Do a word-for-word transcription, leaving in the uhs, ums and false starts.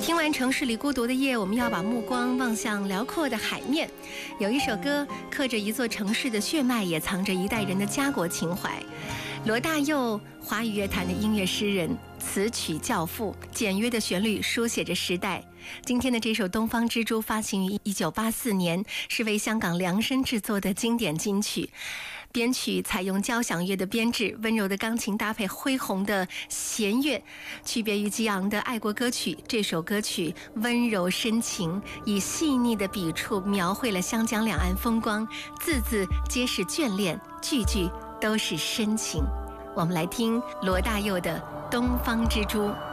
听完城市里孤独的夜，我们要把目光望向辽阔的海面。有一首歌刻着一座城市的血脉，也藏着一代人的家国情怀。罗大佑，华语乐坛的音乐诗人，词曲教父，简约的旋律书写着时代。今天的这首《东方之珠》发行于一九八四年，是为香港量身制作的经典金曲。编曲采用交响乐的编制，温柔的钢琴搭配恢宏的弦乐，区别于激昂的爱国歌曲，这首歌曲温柔深情，以细腻的笔触描绘了湘江两岸风光，字字皆是眷恋，句句都是深情。我们来听罗大佑的《东方之珠》。